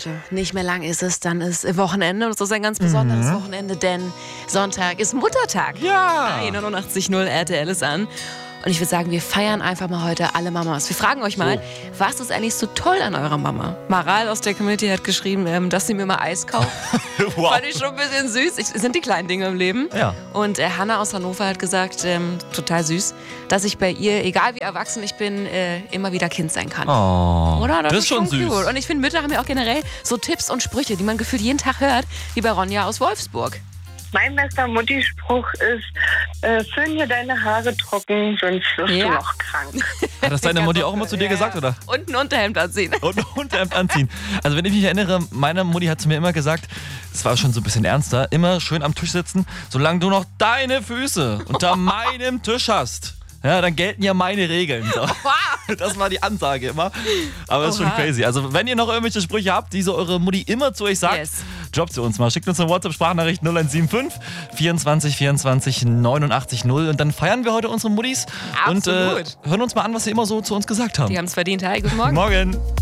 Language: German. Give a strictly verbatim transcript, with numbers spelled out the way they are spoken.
Leute, nicht mehr lang ist es, dann ist Wochenende und es ist ein ganz besonderes Mhm. Wochenende, denn Sonntag ist Muttertag. Ja. Bei neunundachtzig Komma null R T L ist an. Und ich würde sagen, wir feiern einfach mal heute alle Mamas. Wir fragen euch mal, was ist eigentlich so toll an eurer Mama? Maral aus der Community hat geschrieben, ähm, dass sie mir mal Eis kauft. Wow. Fand ich schon ein bisschen süß. Ich, sind die kleinen Dinge im Leben. Ja. Und äh, Hanna aus Hannover hat gesagt, ähm, total süß, dass ich bei ihr, egal wie erwachsen ich bin, äh, immer wieder Kind sein kann. Oh, Oder? das, ist schon süß. Cute. Und ich finde, Mütter haben ja auch generell so Tipps und Sprüche, die man gefühlt jeden Tag hört, wie bei Ronja aus Wolfsburg. Mein bester Mutti-Spruch ist, äh, föhn dir deine Haare trocken, sonst wirst Ja. du noch krank. Hat das deine Ganz Mutti oft. auch immer zu dir Ja, gesagt, ja. oder? Und ein Unterhemd anziehen. Und ein Unterhemd anziehen. Also wenn ich mich erinnere, meine Mutti hat zu mir immer gesagt, es war schon so ein bisschen ernster, immer schön am Tisch sitzen, solange du noch deine Füße unter meinem Tisch hast. Ja, dann gelten ja meine Regeln. So. Das war die Ansage immer. Aber das ist schon Oha. crazy. Also wenn ihr noch irgendwelche Sprüche habt, die so eure Mutti immer zu euch sagt, Yes. droppt sie uns mal. Schickt uns eine WhatsApp-Sprachnachricht null eins sieben fünf vierundzwanzig vierundzwanzig neunundachtzig null und dann feiern wir heute unsere Muttis und äh, Absolut. hören uns mal an, was sie immer so zu uns gesagt haben. Die haben es verdient. Hi, guten Morgen. Morgen.